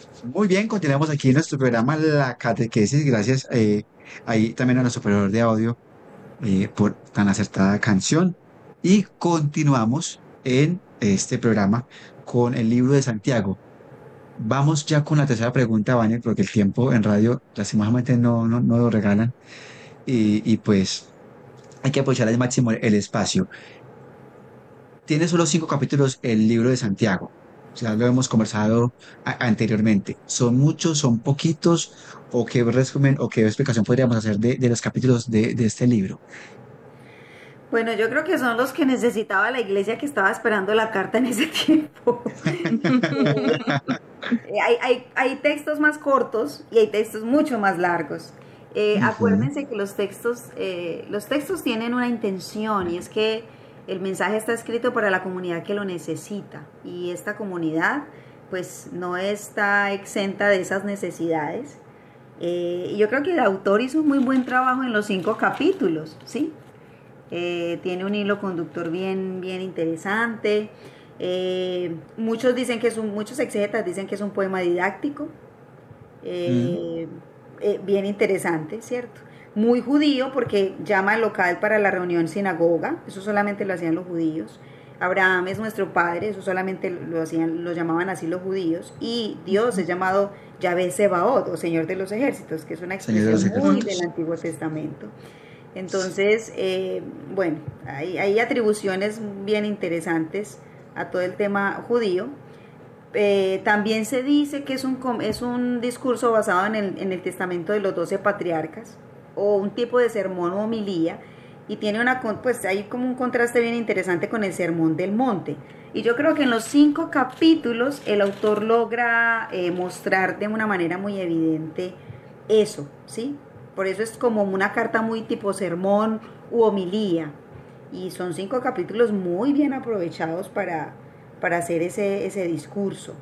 Muy bien, continuamos aquí en nuestro programa La Catequesis. Gracias ahí también a nuestro operador de audio por tan acertada canción. Y continuamos en este programa con el libro de Santiago. Vamos ya con la tercera pregunta, Vane, porque el tiempo en radio lastimosamente no lo regalan y pues hay que aprovechar al máximo el espacio. Tiene solo 5 capítulos el libro de Santiago. Ya lo hemos conversado anteriormente. ¿Son muchos, son poquitos? ¿O qué resumen o qué explicación podríamos hacer de los capítulos de este libro? Bueno, yo creo que son los que necesitaba la iglesia que estaba esperando la carta en ese tiempo. Hay textos más cortos y hay textos mucho más largos. Ujú, Acuérdense que los textos tienen una intención y es que el mensaje está escrito para la comunidad que lo necesita y esta comunidad pues no está exenta de esas necesidades. Y yo creo que el autor hizo un muy buen trabajo en los 5 capítulos, ¿sí? Tiene un hilo conductor bien interesante. Muchos exegetas dicen que es un poema didáctico, mm, eh, bien interesante, ¿cierto? Muy judío porque llama al local para la reunión sinagoga, eso solamente lo hacían los judíos. Abraham es nuestro padre, eso solamente lo llamaban así los judíos. Y Dios es llamado Yahvé Sebaot, o Señor de los Ejércitos, que es una Señor de los expresión muy del ejércitos. Antiguo Testamento. Entonces, bueno, hay atribuciones bien interesantes a todo el tema judío. También se dice que es un discurso basado en el testamento de los 12 patriarcas o un tipo de sermón o homilía y tiene pues hay como un contraste bien interesante con el sermón del monte. Y yo creo que en los 5 capítulos el autor logra mostrar de una manera muy evidente eso, ¿sí? Por eso es como una carta muy tipo sermón u homilía. Y son 5 capítulos muy bien aprovechados para hacer ese discurso.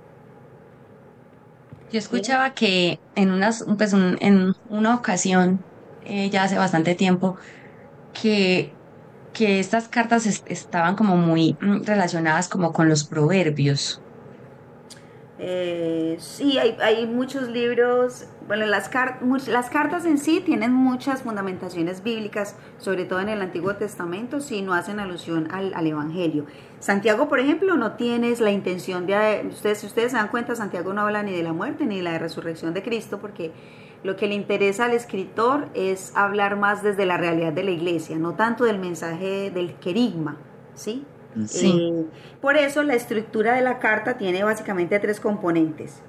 Yo Eh, escuchaba que en una ocasión, ya hace bastante tiempo, que, que estas cartas estaban como muy relacionadas como con los proverbios. sí, hay muchos libros, bueno, las cartas en sí tienen muchas fundamentaciones bíblicas, sobre todo en el Antiguo Testamento, si no hacen alusión al Evangelio. Santiago, por ejemplo, no tienes la intención si ustedes se dan cuenta, Santiago no habla ni de la muerte ni de la resurrección de Cristo, porque lo que le interesa al escritor es hablar más desde la realidad de la iglesia, no tanto del mensaje del querigma, ¿sí? Sí. Eh, por eso la estructura de la carta tiene básicamente 3 componentes.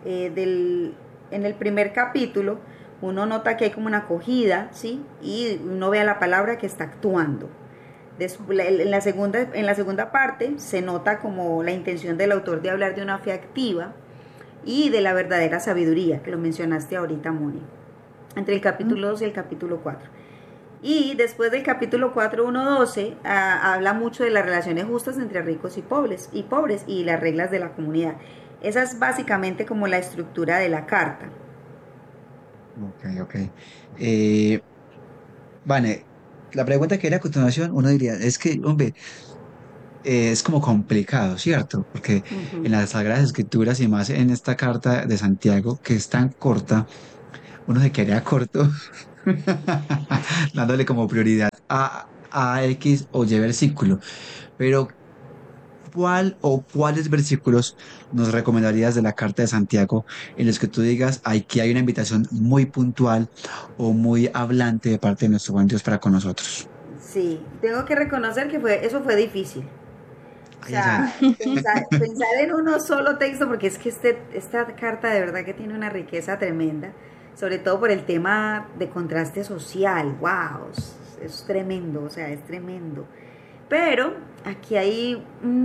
En el primer capítulo uno nota que hay como una acogida, ¿sí? Y uno ve a la palabra que está actuando. En la segunda parte se nota como la intención del autor de hablar de una fe activa y de la verdadera sabiduría, que lo mencionaste ahorita, Moni, entre el capítulo 2 y el capítulo 4. Y después del capítulo 4.1.12 habla mucho de las relaciones justas entre ricos y pobres y las reglas de la comunidad. Esa es básicamente como la estructura de la carta. ok, ok. Eh, Vane, la pregunta que viene a continuación, uno diría, es que, hombre, es como complicado, ¿cierto? Porque en Ujú. las Sagradas Escrituras y más en esta carta de Santiago, que es tan corta, uno se quedaría corto dándole como prioridad a X o Y versículo. Pero, ¿cuál o cuáles versículos nos recomendarías de la carta de Santiago en los que tú digas, aquí hay una invitación muy puntual o muy hablante de parte de nuestro buen Dios para con nosotros? Sí, tengo que reconocer que eso fue difícil. O Ay, ay, ay. sea, pensar en uno solo texto, porque es que esta carta de verdad que tiene una riqueza tremenda, sobre todo por el tema de contraste social. ¡Wow! Es tremendo, o sea, es tremendo. Pero aquí hay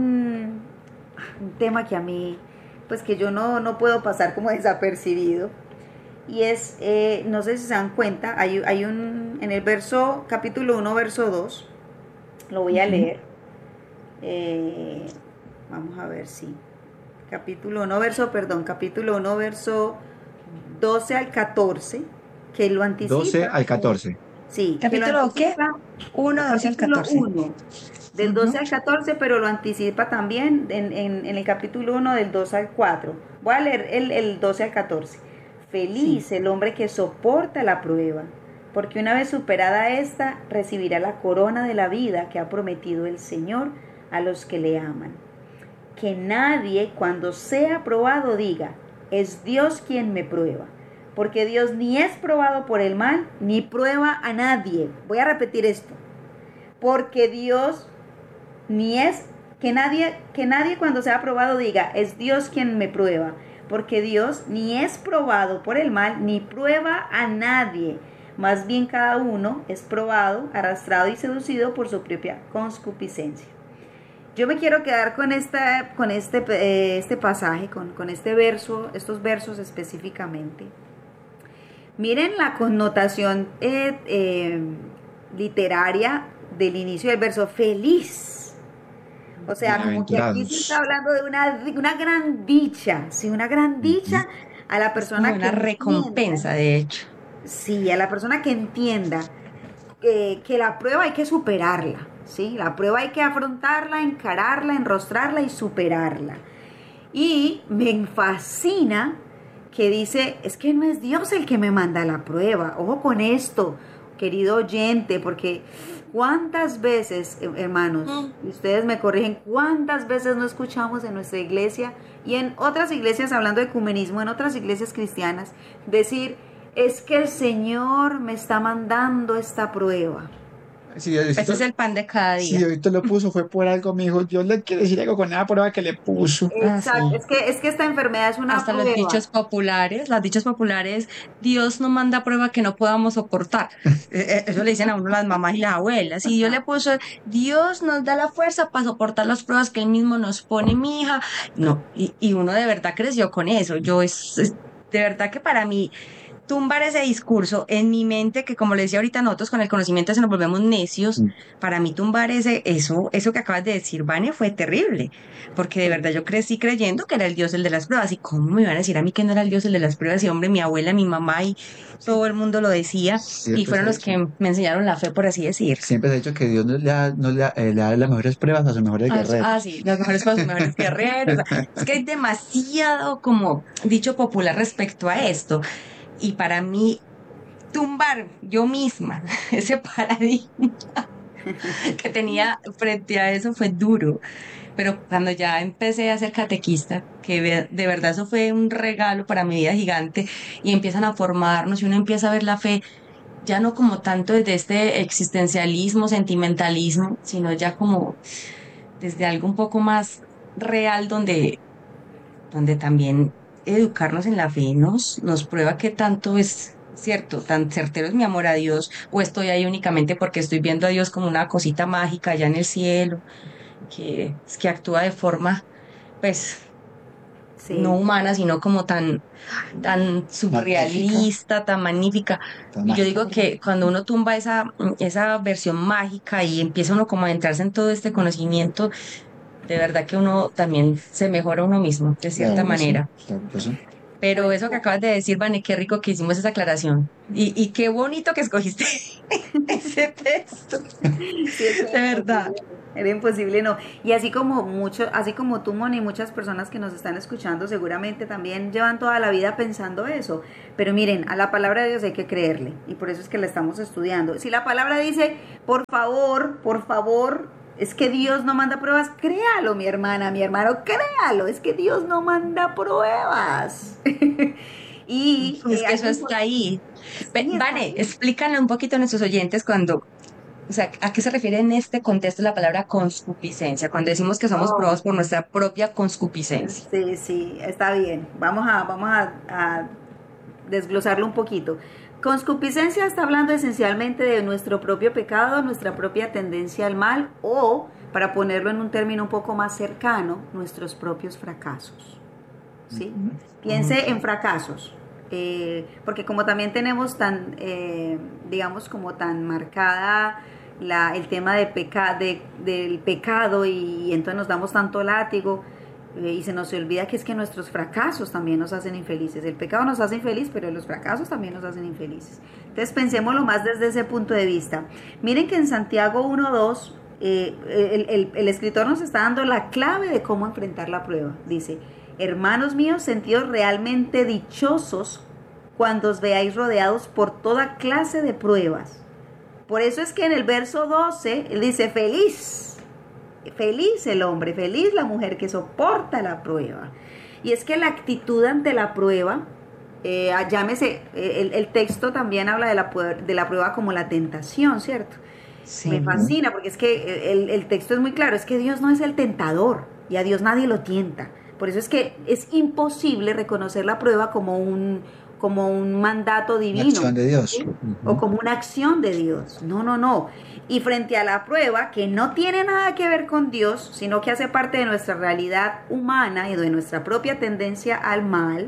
un tema que a mí, pues que yo no puedo pasar como desapercibido. Y es, no sé si se dan cuenta, en el capítulo 1 verso 2 lo voy a Ujú. leer. Eh, Vamos a ver si. Capítulo 1 verso 12 al 14 que lo 12 anticipa. al 14. Sí, que lo ¿Capítulo qué? anticipa, 1, 12 al capítulo 14. 1 del 12 Ujú. al 14, pero lo anticipa también en el capítulo 1 del 2 al 4. Voy a leer el 12 al 14. Sí. Feliz el hombre que soporta la prueba, porque una vez superada esta, recibirá la corona de la vida que ha prometido el Señor a los que le aman. Que nadie cuando sea probado diga, es Dios quien me prueba, porque Dios ni es probado por el mal, ni prueba a nadie. Voy a repetir esto, porque Dios ni es, que nadie cuando sea probado diga, es Dios quien me prueba, porque Dios ni es probado por el mal, ni prueba a nadie. Más bien cada uno es probado, arrastrado y seducido por su propia concupiscencia. Yo me quiero quedar con este pasaje, con este verso, estos versos específicamente. Miren la connotación literaria del inicio del verso, feliz. O sea, como que aquí se está Bienaventurados. hablando de una gran dicha, sí, una gran Ujú. dicha a la Es como persona que una entienda, recompensa, de hecho. sí, a la persona que entienda que la prueba hay que superarla, ¿sí? La prueba hay que afrontarla, encararla, enrostrarla y superarla. Y me fascina que dice, es que no es Dios el que me manda la prueba. Ojo con esto, querido oyente, porque cuántas veces, hermanos, y ustedes me corrigen, cuántas veces no escuchamos en nuestra iglesia y en otras iglesias, hablando de ecumenismo, en otras iglesias cristianas, decir, es que el Señor me está mandando esta prueba. Si Ese Diosito, es el pan de cada si día. Diosito lo puso fue por algo, mi hijo. Dios le quiere decir algo con esa prueba que le puso. Ah, Exacto, sí. es que esta enfermedad es una Hasta prueba. los dichos populares, Dios no manda prueba que no podamos soportar. Eso le dicen a uno las mamás y las abuelas. Y Dios le puso, Dios nos da la fuerza para soportar las pruebas que Él mismo nos pone, mi hija. No, y uno de verdad creció con eso. De verdad que para mí tumbar ese discurso en mi mente, que como le decía ahorita, nosotros con el conocimiento se nos volvemos necios, para mí tumbar eso que acabas de decir, Vane, fue terrible, porque de verdad yo crecí creyendo que era el Dios el de las pruebas, y cómo me iban a decir a mí que no era el Dios el de las pruebas, y hombre, mi abuela, mi mamá y todo el mundo lo decía, y Siempre se fueron ha los dicho. que me enseñaron la fe, por así decir. Siempre se ha dicho que Dios le da las mejores pruebas a sus mejores guerreros. Sí, los mejores para sus mejores guerreros. Es que hay demasiado como dicho popular respecto a esto. Y para mí, tumbar yo misma ese paradigma que tenía frente a eso fue duro, pero cuando ya empecé a ser catequista, de verdad eso fue un regalo para mi vida gigante y empiezan a formarnos y uno empieza a ver la fe ya no como tanto desde este existencialismo, sentimentalismo, sino ya como desde algo un poco más real donde también educarnos en la fe nos prueba que tanto es cierto, tan certero es mi amor a Dios, o estoy ahí únicamente porque estoy viendo a Dios como una cosita mágica allá en el cielo, que actúa de forma, pues, no Sí, humana, sino como tan Magnífica, surrealista, tan magnífica. tan Y yo mágica, digo perdón. que cuando uno tumba esa versión mágica y empieza uno como a adentrarse en todo este conocimiento, de verdad que uno también se mejora uno mismo, de cierta Claro que sí, manera. claro que sí. Pero pues eso que acabas de decir, Vane, qué rico que hicimos esa aclaración. Y qué bonito que escogiste ese texto, sí, es que de verdad. era imposible no. Y así como tú, Moni, y muchas personas que nos están escuchando seguramente también llevan toda la vida pensando eso. Pero miren, a la palabra de Dios hay que creerle y por eso es que la estamos estudiando. Si la palabra dice, por favor, es que Dios no manda pruebas, créalo, mi hermana, mi hermano, créalo, es que Dios no manda pruebas. Y Es que hay eso que, está ahí. sí, está Vane, ahí. explícale un poquito a nuestros oyentes o sea, ¿a qué se refiere en este contexto la palabra concupiscencia? Cuando decimos que somos Oh. probados por nuestra propia concupiscencia. Sí, sí, está bien. Vamos a desglosarlo un poquito. Concupiscencia está hablando esencialmente de nuestro propio pecado, nuestra propia tendencia al mal o, para ponerlo en un término un poco más cercano, nuestros propios fracasos. ¿Sí? Ujú. Piense en Ok. fracasos. Porque como también tenemos digamos, como tan marcada el tema del pecado y entonces nos damos tanto látigo, Y se nos olvida que es que nuestros fracasos también nos hacen infelices. El pecado nos hace infeliz, pero los fracasos también nos hacen infelices. Entonces pensémoslo más desde ese punto de vista. Miren que en Santiago 1:2 el escritor nos está dando la clave de cómo enfrentar la prueba. Dice: hermanos míos, sentidos realmente dichosos cuando os veáis rodeados por toda clase de pruebas. Por eso es que en el verso 12 él dice: feliz el hombre, feliz la mujer que soporta la prueba. Y es que la actitud ante la prueba, llámese, el texto también habla de la prueba como la tentación, ¿cierto? Sí. Me fascina porque es que el texto es muy claro, es que Dios no es el tentador y a Dios nadie lo tienta. Por eso es que es imposible reconocer la prueba como un mandato divino. Una acción de Dios. ¿Sí? O como una acción de Dios. No. Y frente a la prueba, que no tiene nada que ver con Dios, sino que hace parte de nuestra realidad humana y de nuestra propia tendencia al mal,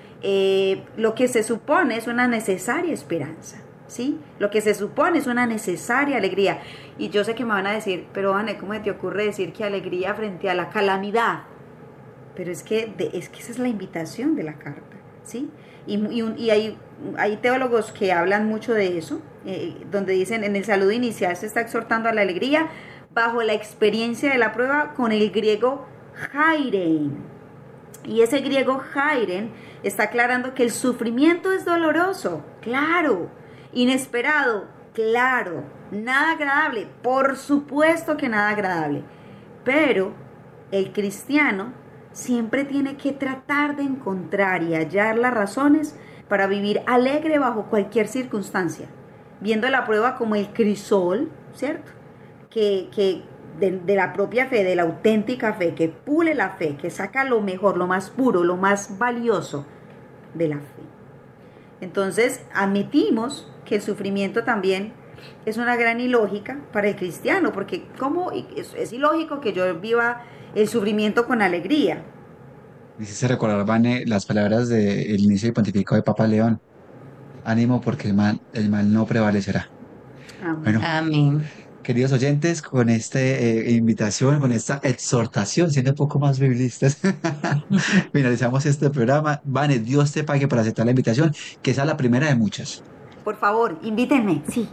lo que se supone es una necesaria esperanza. ¿Sí? Lo que se supone es una necesaria alegría. Y yo sé que me van a decir: pero Vane, ¿cómo te ocurre decir que alegría frente a la calamidad? Pero es que esa es la invitación de la carta, ¿sí? Y hay teólogos que hablan mucho de eso, donde dicen: en el saludo inicial se está exhortando a la alegría bajo la experiencia de la prueba con el griego heirein. Y ese griego heirein está aclarando que el sufrimiento es doloroso, claro, inesperado, claro, nada agradable, por supuesto que nada agradable, pero el cristiano siempre tiene que tratar de encontrar y hallar las razones para vivir alegre bajo cualquier circunstancia, viendo la prueba como el crisol, ¿cierto? Que de la propia fe, de la auténtica fe, que pule la fe, que saca lo mejor, lo más puro, lo más valioso de la fe. Entonces, admitimos que el sufrimiento también es una gran ilógica para el cristiano, porque es ilógico que yo viva el sufrimiento con alegría. Dice recordar, Vane, las palabras del inicio y pontificado de Papa León. Ánimo porque el mal no prevalecerá. Amén. Bueno, Amén. queridos oyentes, con esta invitación, con esta exhortación, siendo un poco más biblistas, finalizamos este programa. Vane, Dios te pague por aceptar la invitación, que sea la primera de muchas. Por favor, invítenme, sí.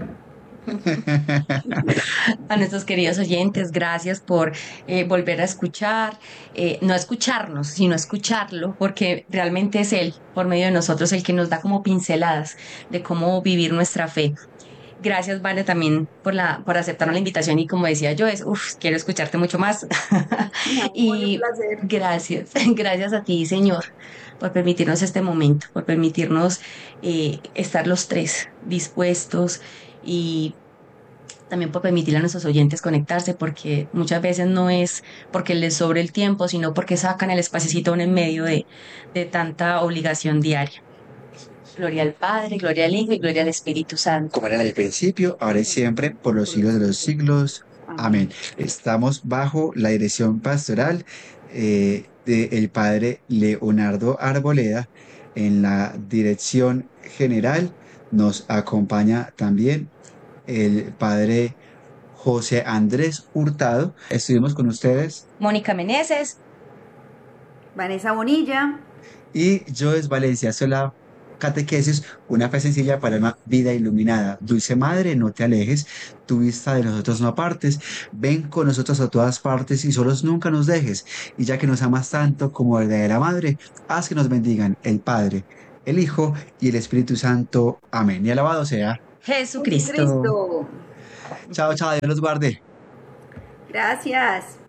A nuestros queridos oyentes, gracias por volver a escuchar, no escucharnos, sino escucharlo, porque realmente es Él, por medio de nosotros, el que nos da como pinceladas de cómo vivir nuestra fe. Gracias, Vane, también por aceptarnos la invitación y como decía yo, quiero escucharte mucho más. Mi amor, un Y placer. gracias a ti, Señor, por permitirnos este momento, por permitirnos estar los tres dispuestos y también por permitirle a nuestros oyentes conectarse, porque muchas veces no es porque les sobre el tiempo, sino porque sacan el espacito en medio de tanta obligación diaria. Gloria al Padre, gloria al Hijo y gloria al Espíritu Santo. Como era en el principio, ahora y siempre, por los siglos de los siglos. Amén. Amén. Estamos bajo la dirección pastoral del padre Leonardo Arboleda. En la dirección general nos acompaña también el padre José Andrés Hurtado. Estuvimos con ustedes Mónica Meneses, Vanessa Bonilla. y Joes Valencia Sola. Catequesis, una fe sencilla para una vida iluminada. Dulce Madre, no te alejes, tu vista de nosotros no apartes. Ven con nosotros a todas partes y solos nunca nos dejes. Y ya que nos amas tanto como verdadera Madre, haz que nos bendigan el Padre, el Hijo y el Espíritu Santo. Amén. Y alabado sea. Jesucristo. Jesucristo. Chao, chao, Dios los guarde. Gracias.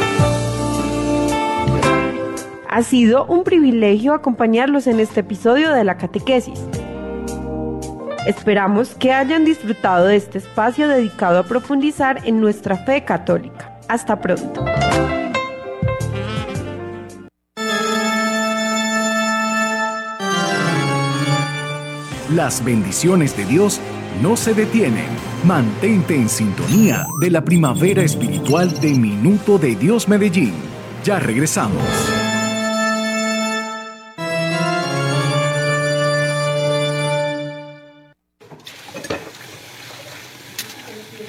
Ha sido un privilegio acompañarlos en este episodio de la catequesis. Esperamos que hayan disfrutado de este espacio dedicado a profundizar en nuestra fe católica. Hasta pronto. Las bendiciones de Dios no se detienen. Mantente en sintonía de la primavera espiritual de Minuto de Dios Medellín. Ya regresamos.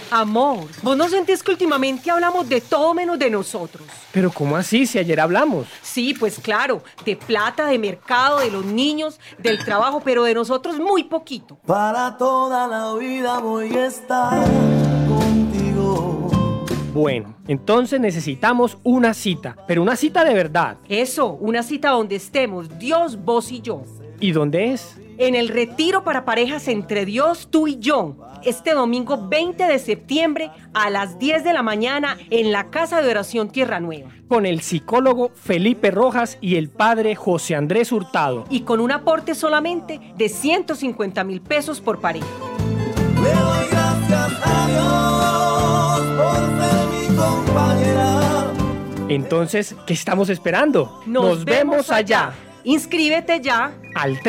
Amor, ¿vos no sentís que últimamente hablamos de todo menos de nosotros? Pero ¿cómo así si ayer hablamos? Sí, pues claro, de plata, de mercado, de los niños, del trabajo, pero de nosotros muy poquito. Para toda la vida voy a estar contigo. Bueno, entonces necesitamos una cita, pero una cita de verdad. Eso, una cita donde estemos, Dios, vos y yo. ¿Y dónde es? En el retiro para parejas entre Dios, tú y yo. Este domingo 20 de septiembre a las 10 de la mañana en la Casa de Oración Tierra Nueva. Con el psicólogo Felipe Rojas y el padre José Andrés Hurtado. Y con un aporte solamente de 150,000 pesos por pareja. Le doy gracias a Dios por ser mi compañera. Entonces, ¿qué estamos esperando? Nos vemos allá. Inscríbete ya al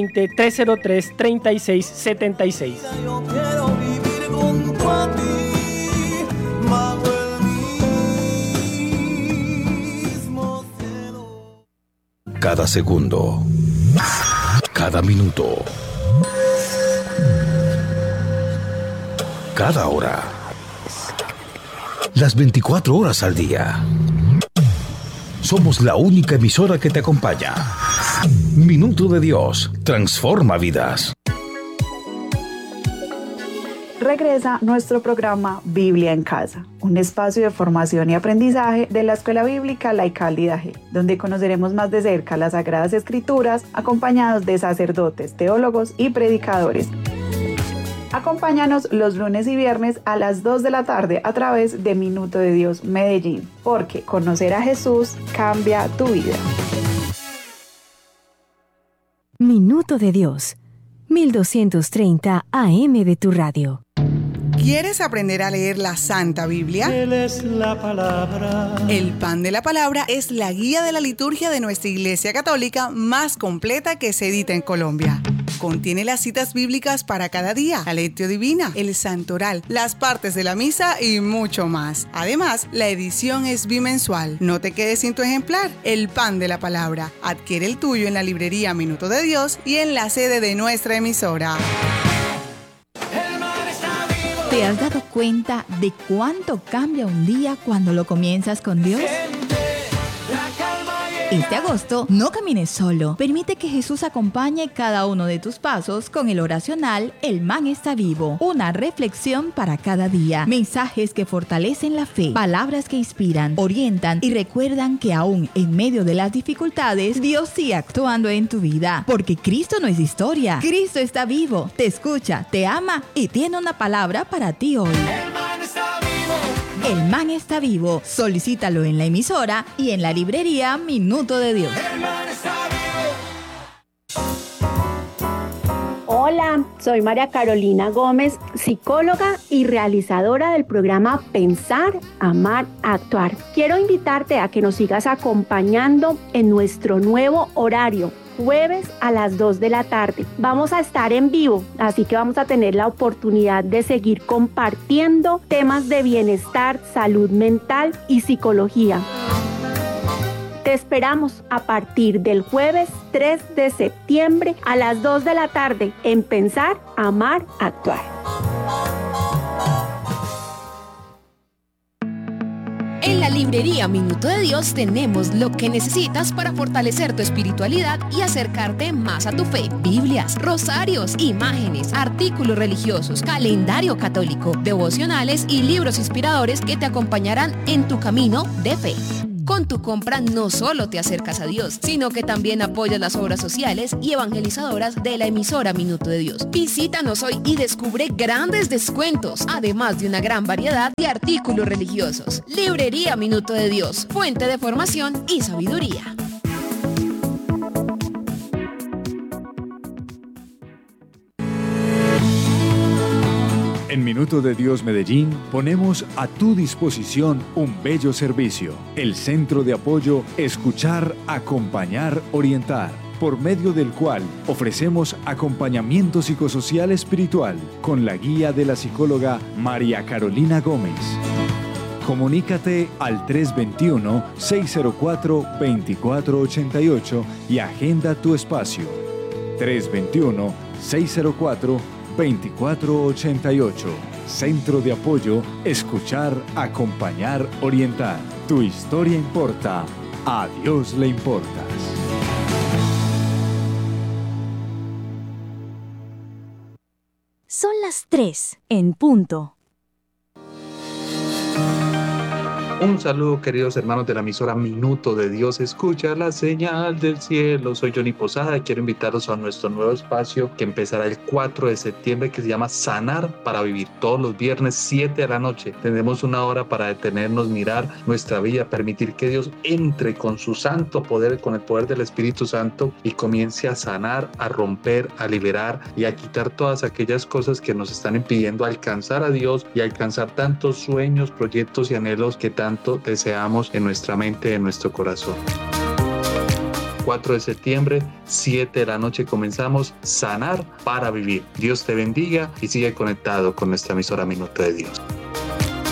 320-303-3676. Yo quiero vivir junto a ti, bajo el mismo cielo. Cada segundo, cada minuto, cada hora, las 24 horas al día. Somos la única emisora que te acompaña. Minuto de Dios transforma vidas. Regresa nuestro programa Biblia en Casa, un espacio de formación y aprendizaje de la Escuela Bíblica Laical de Idaho, donde conoceremos más de cerca las Sagradas Escrituras, acompañados de sacerdotes, teólogos y predicadores. Acompáñanos los lunes y viernes a las 2 de la tarde a través de Minuto de Dios Medellín, porque conocer a Jesús cambia tu vida. Minuto de Dios, 1230 AM de tu radio. ¿Quieres aprender a leer la Santa Biblia? Él es la palabra. El Pan de la Palabra es la guía de la liturgia de nuestra Iglesia Católica más completa que se edita en Colombia. Contiene las citas bíblicas para cada día, la lectio divina, el santoral, las partes de la misa y mucho más. Además, la edición es bimensual. No te quedes sin tu ejemplar. El Pan de la Palabra. Adquiere el tuyo en la librería Minuto de Dios y en la sede de nuestra emisora. ¿Te has dado cuenta de cuánto cambia un día cuando lo comienzas con Dios? Este agosto, no camines solo. Permite que Jesús acompañe cada uno de tus pasos con el oracional El Man está vivo. Una reflexión para cada día. Mensajes que fortalecen la fe. Palabras que inspiran, orientan y recuerdan que aún en medio de las dificultades, Dios sigue actuando en tu vida. Porque Cristo no es historia. Cristo está vivo, te escucha, te ama y tiene una palabra para ti hoy. El Man está vivo. Solicítalo en la emisora y en la librería Minuto de Dios. Hola, soy María Carolina Gómez, psicóloga y realizadora del programa Pensar, Amar, Actuar. Quiero invitarte a que nos sigas acompañando en nuestro nuevo horario. Jueves a las 2 de la tarde. Vamos a estar en vivo, así que vamos a tener la oportunidad de seguir compartiendo temas de bienestar, salud mental y psicología. Te esperamos a partir del jueves 3 de septiembre a las 2 de la tarde en Pensar, Amar, Actuar. En la librería Minuto de Dios tenemos lo que necesitas para fortalecer tu espiritualidad y acercarte más a tu fe. Biblias, rosarios, imágenes, artículos religiosos, calendario católico, devocionales y libros inspiradores que te acompañarán en tu camino de fe. Con tu compra no solo te acercas a Dios, sino que también apoyas las obras sociales y evangelizadoras de la emisora Minuto de Dios. Visítanos hoy y descubre grandes descuentos, además de una gran variedad de artículos religiosos. Librería Minuto de Dios, fuente de formación y sabiduría. En Minuto de Dios Medellín ponemos a tu disposición un bello servicio, el Centro de Apoyo Escuchar, Acompañar, Orientar, por medio del cual ofrecemos acompañamiento psicosocial espiritual con la guía de la psicóloga María Carolina Gómez. Comunícate al 321-604-2488 y agenda tu espacio. 321-604-2488. Centro de Apoyo, escuchar, acompañar, orientar. Tu historia importa, a Dios le importas. Son las 3 en punto. Un saludo, queridos hermanos de la emisora Minuto de Dios. Escucha la señal del cielo. Soy Johnny Posada y quiero invitarlos a nuestro nuevo espacio que empezará el 4 de septiembre, que se llama Sanar para Vivir. Todos los viernes 7 de la noche tendremos una hora para detenernos, mirar nuestra vida, permitir que Dios entre con su santo poder, con el poder del Espíritu Santo, y comience a sanar, a romper, a liberar y a quitar todas aquellas cosas que nos están impidiendo alcanzar a Dios y alcanzar tantos sueños, proyectos y anhelos que tanto deseamos en nuestra mente, en nuestro corazón. 4 de septiembre, 7 de la noche comenzamos Sanar para Vivir. Dios te bendiga y sigue conectado con nuestra emisora Minuto de Dios.